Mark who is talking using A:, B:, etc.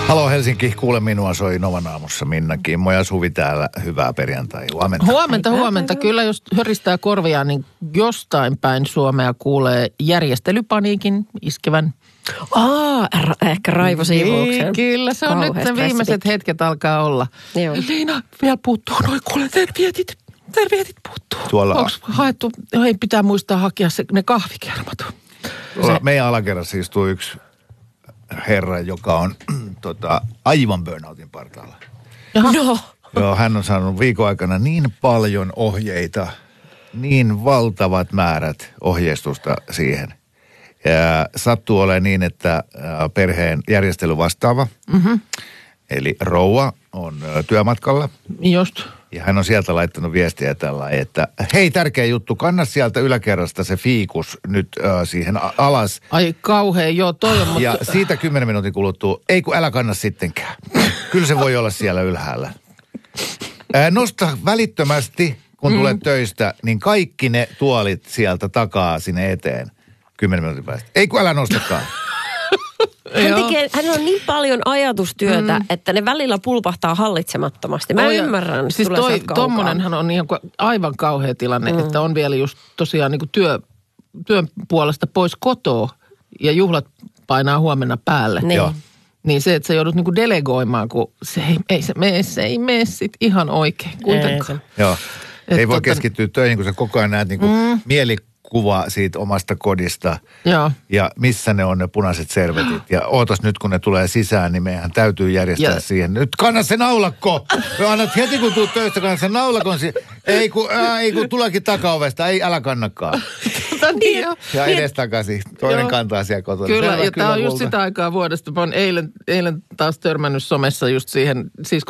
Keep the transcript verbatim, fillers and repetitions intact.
A: Halo Helsinki, kuule minua, soi Novan aamussa Minna Kimmo ja Suvi täällä. Hyvää perjantai, huomenta.
B: Huomenta, huomenta. Kyllä jos höristää korvia, niin jostain päin Suomea kuulee järjestelypaniikin iskevän.
C: Aa, r- ehkä raivosiivouksen.
B: Niin, kyllä, se on
C: Kauheasti
B: nyt se viimeiset
C: stressipikki.
B: hetket alkaa olla.
C: Joo.
B: Liina, vielä puuttuu noin, kuule, tervietit, tervietit puuttuu.
A: Tuolla-
B: Onko haettu, ei pitää muistaa hakea se, ne kahvikermat.
A: Tuolla meidän alakerrassa istuu yksi herra, joka on tota, aivan burnoutin partaalla.
B: Jaha.
C: No.
A: Joo, hän on saanut viikon aikana niin paljon ohjeita, niin valtavat määrät ohjeistusta siihen. Ja sattuu olemaan niin, että perheen järjestely vastaava, mm-hmm. eli rouva on työmatkalla.
B: Just.
A: Ja hän on sieltä laittanut viestiä tällainen, että hei, tärkeä juttu, kanna sieltä yläkerrasta se fiikus nyt äh, siihen a- alas.
B: Ai kauhea, joo, toi on, mutta...
A: Ja siitä kymmenen minuutin kuluttua, ei kun älä kanna sittenkään. Kyllä se voi olla siellä ylhäällä. Äh, nosta välittömästi, kun mm. tulet töistä, niin kaikki ne tuolit sieltä takaa sinne eteen kymmenen minuutin päästä. Ei kun älä nostakaan.
C: Hän, tekee, hän on niin paljon ajatustyötä, mm. että ne välillä pulpahtaa hallitsemattomasti. Mä
B: Oi,
C: ymmärrän,
B: siis
C: tulee
B: toi,
C: sieltä kaukaa.
B: tommonenhan on ihan kuin aivan kauhea tilanne, mm. että on vielä just tosiaan niin kuin työ, työn puolesta pois kotoa ja juhlat painaa huomenna päälle.
C: Niin.
A: Joo.
B: Niin se, että sä joudut niinku delegoimaan, kun se ei, ei se mene, se ei mene sit ihan oikein kuitenkaan.
A: Joo.
B: Et
A: Ei voi
B: tota-
A: keskittyä töihin, kun sä koko ajan näet niinku mm. mielikuva siitä omasta kodista.
B: Joo.
A: Ja missä ne on ne punaiset servetit. Ja ootas nyt, kun ne tulee sisään, niin meidän täytyy järjestää
B: Ja-
A: siihen. Nyt kanna se naulakko! Me annat heti, kun tuut töistä, kanna se naulakon. Si- ei, kun, ää, ei kun tuleekin takaovesta. Ei, älä kannakaan.
B: Tota niin, joo.
A: Ja edestakaisin. Toinen
B: Joo.
A: kantaa siellä kotona.
B: Kyllä,
A: Selvä,
B: ja tämä on just
A: multa.
B: sitä aikaa vuodesta. Mä oon eilen, eilen taas törmännyt somessa just siihen, siis